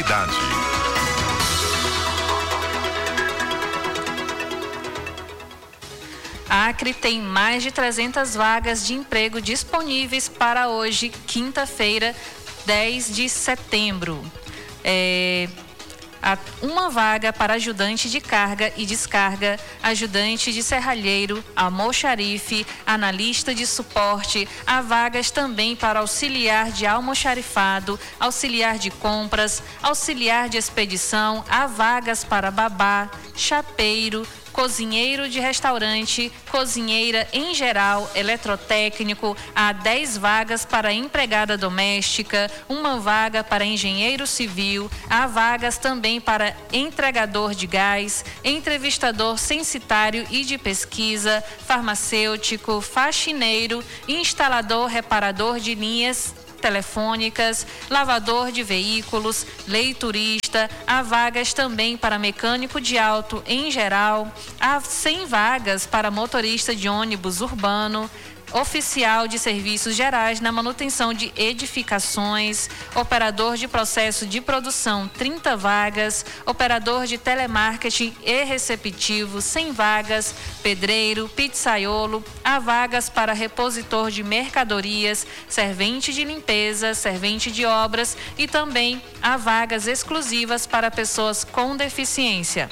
credibilidade. Acre tem mais de 300 vagas de emprego disponíveis para hoje, quinta-feira, 10 de setembro. Há uma vaga para ajudante de carga e descarga, ajudante de serralheiro, almoxarife, analista de suporte. Há vagas também para auxiliar de almoxarifado, auxiliar de compras, auxiliar de expedição. Há vagas para babá, chapeiro, cozinheiro de restaurante, cozinheira em geral, eletrotécnico. Há 10 vagas para empregada doméstica, uma vaga para engenheiro civil. Há vagas também para entregador de gás, entrevistador censitário e de pesquisa, farmacêutico, faxineiro, instalador, reparador de linhas telefônicas, lavador de veículos, leiturista. Há vagas também para mecânico de auto em geral. Há 100 vagas para motorista de ônibus urbano, oficial de serviços gerais na manutenção de edificações, operador de processo de produção, 30 vagas, operador de telemarketing e receptivo, 100 vagas, pedreiro, pizzaiolo. Há vagas para repositor de mercadorias, servente de limpeza, servente de obras e também há vagas exclusivas para pessoas com deficiência.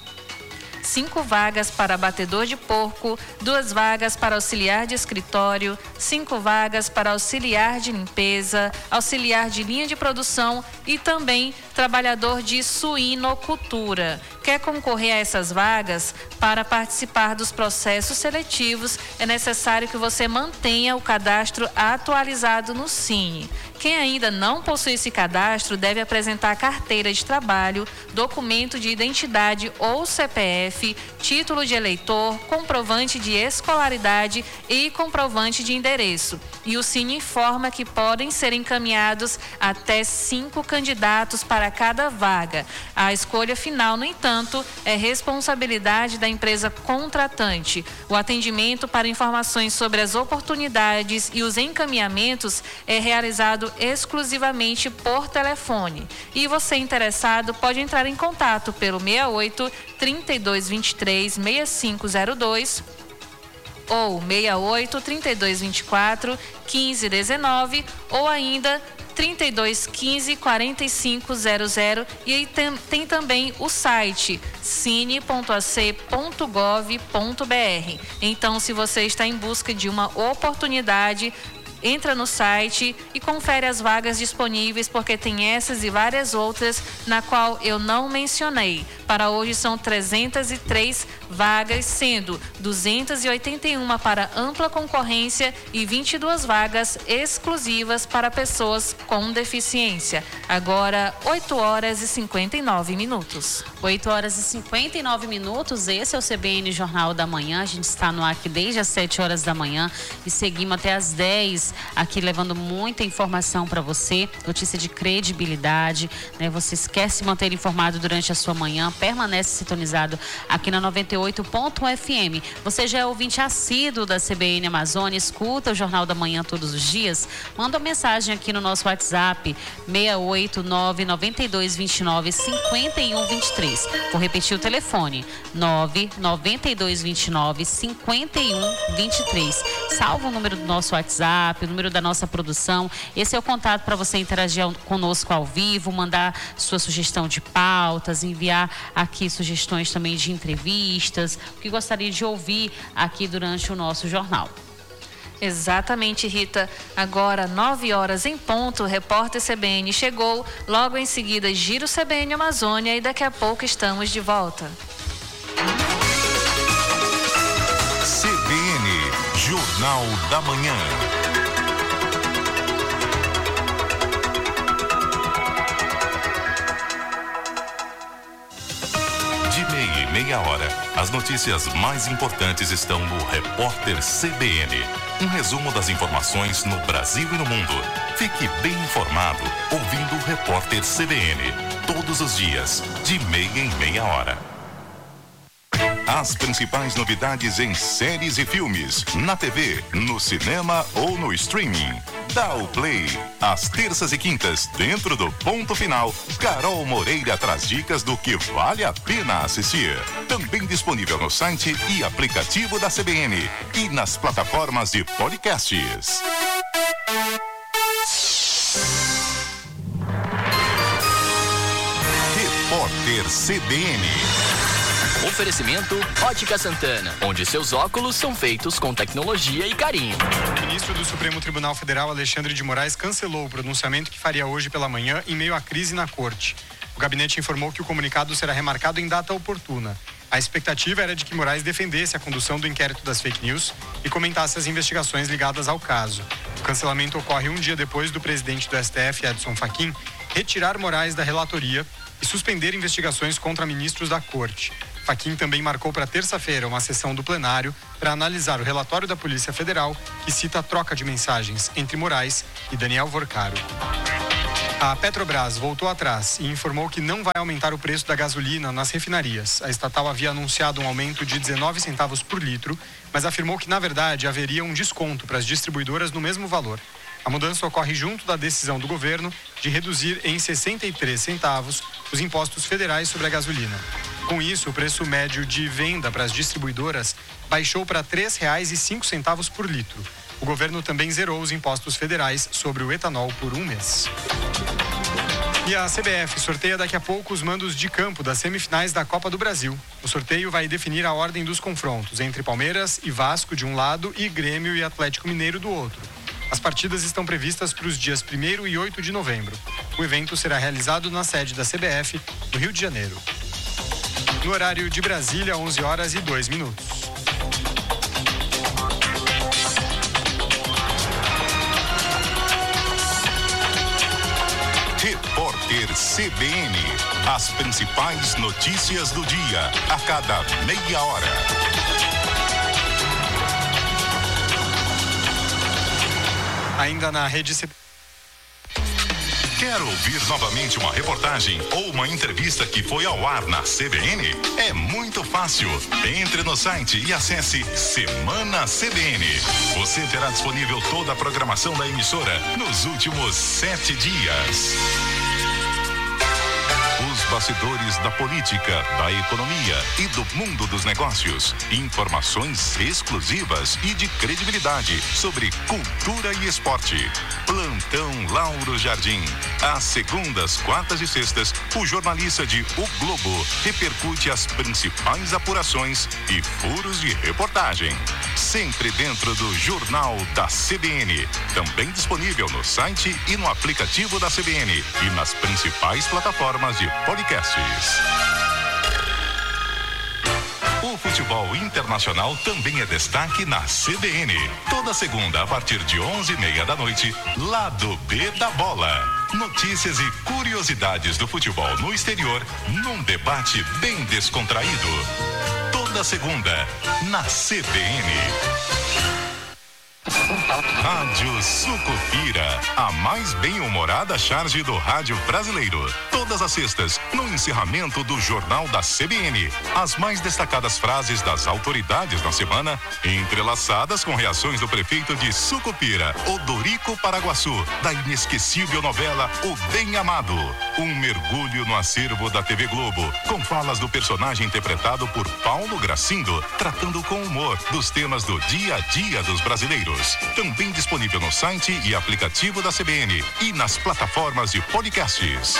5 vagas para batedor de porco, 2 vagas para auxiliar de escritório, 5 vagas para auxiliar de limpeza, auxiliar de linha de produção e também trabalhador de suinocultura. Quer concorrer a essas vagas? Para participar dos processos seletivos, é necessário que você mantenha o cadastro atualizado no Cine. Quem ainda não possui esse cadastro deve apresentar carteira de trabalho, documento de identidade ou CPF, título de eleitor, comprovante de escolaridade e comprovante de endereço. E o Cine informa que podem ser encaminhados até 5 candidatos para cada vaga. A escolha final, no entanto, é responsabilidade da empresa contratante. O atendimento para informações sobre as oportunidades e os encaminhamentos é realizado exclusivamente por telefone. E você interessado pode entrar em contato pelo 68 3223 6502 ou 68 3224 1519 ou ainda 3215 4500 e aí tem também o site cine.ac.gov.br. Então, se você está em busca de uma oportunidade, entra no site e confere as vagas disponíveis, porque tem essas e várias outras na qual eu não mencionei. Para hoje são 303 vagas, sendo 281 para ampla concorrência e 22 vagas exclusivas para pessoas com deficiência. Agora, 8 horas e 59 minutos. 8 horas e 59 minutos, esse é o CBN Jornal da Manhã. A gente está no ar aqui desde as 7 horas da manhã e seguimos até as 10 aqui levando muita informação para você, notícia de credibilidade, né? Você quer se manter informado durante a sua manhã, permanece sintonizado aqui na 98.1 FM. Você já é ouvinte assíduo da CBN Amazônia, escuta o Jornal da Manhã todos os dias? Manda uma mensagem aqui no nosso WhatsApp, 689-9229-5123. Vou repetir o telefone, 99229-5123. Salva o número do nosso WhatsApp, o número da nossa produção. Esse é o contato para você interagir conosco ao vivo, mandar sua sugestão de pautas, enviar aqui sugestões também de entrevistas, o que gostaria de ouvir aqui durante o nosso jornal. Exatamente, Rita. Agora, 9 horas em ponto, o repórter CBN chegou. Logo em seguida, Giro CBN Amazônia e daqui a pouco estamos de volta. CBN, Jornal da Manhã. Meia hora. As notícias mais importantes estão no Repórter CBN. Um resumo das informações no Brasil e no mundo. Fique bem informado ouvindo o Repórter CBN. Todos os dias, de meia em meia hora. As principais novidades em séries e filmes, na TV, no cinema ou no streaming. Dá o play. Às terças e quintas, dentro do Ponto Final, Carol Moreira traz dicas do que vale a pena assistir. Também disponível no site e aplicativo da CBN e nas plataformas de podcasts. Repórter CBN. Oferecimento Ótica Santana, onde seus óculos são feitos com tecnologia e carinho. O ministro do Supremo Tribunal Federal, Alexandre de Moraes, cancelou o pronunciamento que faria hoje pela manhã em meio à crise na corte. O gabinete informou que o comunicado será remarcado em data oportuna. A expectativa era de que Moraes defendesse a condução do inquérito das fake news e comentasse as investigações ligadas ao caso. O cancelamento ocorre um dia depois do presidente do STF, Edson Fachin, retirar Moraes da relatoria e suspender investigações contra ministros da corte. Fachin também marcou para terça-feira uma sessão do plenário para analisar o relatório da Polícia Federal que cita a troca de mensagens entre Moraes e Daniel Vorcaro. A Petrobras voltou atrás e informou que não vai aumentar o preço da gasolina nas refinarias. A estatal havia anunciado um aumento de 19 centavos por litro, mas afirmou que, na verdade, haveria um desconto para as distribuidoras no mesmo valor. A mudança ocorre junto da decisão do governo de reduzir em 63 centavos os impostos federais sobre a gasolina. Com isso, o preço médio de venda para as distribuidoras baixou para R$ 3,05 por litro. O governo também zerou os impostos federais sobre o etanol por um mês. E a CBF sorteia daqui a pouco os mandos de campo das semifinais da Copa do Brasil. O sorteio vai definir a ordem dos confrontos entre Palmeiras e Vasco de um lado e Grêmio e Atlético Mineiro do outro. As partidas estão previstas para os dias 1º e 8 de novembro. O evento será realizado na sede da CBF, no Rio de Janeiro. No horário de Brasília, 11h02. Repórter CBN. As principais notícias do dia, a cada meia hora. Ainda na rede CBN. Quer ouvir novamente uma reportagem ou uma entrevista que foi ao ar na CBN? É muito fácil. Entre no site e acesse Semana CBN. Você terá disponível toda a programação da emissora nos últimos 7 dias. Os bastidores da política, da economia e do mundo dos negócios. Informações exclusivas e de credibilidade sobre cultura e esporte. Plantão Lauro Jardim. Às segundas, quartas e sextas, o jornalista de O Globo repercute as principais apurações e furos de reportagem. Sempre dentro do Jornal da CBN. Também disponível no site e no aplicativo da CBN e nas principais plataformas de podcasts. O futebol internacional também é destaque na CBN. Toda segunda, a partir de 11h30 da noite, Lado B da Bola. Notícias e curiosidades do futebol no exterior, num debate bem descontraído. Toda segunda, na CBN. Rádio Sucupira, a mais bem-humorada charge do rádio brasileiro. Todas as sextas, no encerramento do Jornal da CBN. As mais destacadas frases das autoridades da semana, entrelaçadas com reações do prefeito de Sucupira, Odorico Paraguaçu, da inesquecível novela O Bem Amado. Um mergulho no acervo da TV Globo, com falas do personagem interpretado por Paulo Gracindo, tratando com humor dos temas do dia a dia dos brasileiros. Também disponível no site e aplicativo da CBN e nas plataformas de podcasts.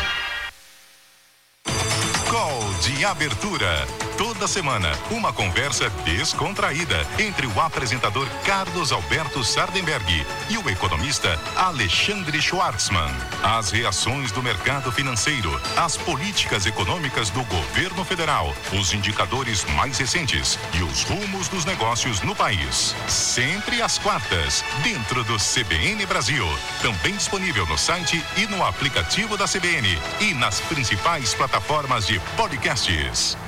Call de abertura. Toda semana, uma conversa descontraída entre o apresentador Carlos Alberto Sardenberg e o economista Alexandre Schwartzman. As reações do mercado financeiro, as políticas econômicas do governo federal, os indicadores mais recentes e os rumos dos negócios no país. Sempre às quartas, dentro do CBN Brasil. Também disponível no site e no aplicativo da CBN e nas principais plataformas de podcasts.